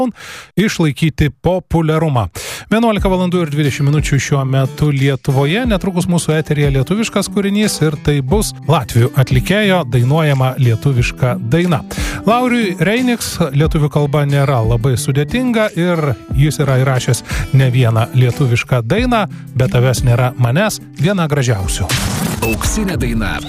išlaikyti populiarumą. 11 valandų ir 20 minučių šiuo metu Lietuvoje. Netrukus mūsų eteryje lietuviškas kūrinys ir tai bus latvių atlikėjo dainuojama lietuviška daina. Lauriui Reiniks lietuvių kalba nėra labai sudėtinga ir jis yra įrašęs ne vieną lietuvišką dainą, bet tavęs nėra manęs, viena gražiausių. Auksinė daina.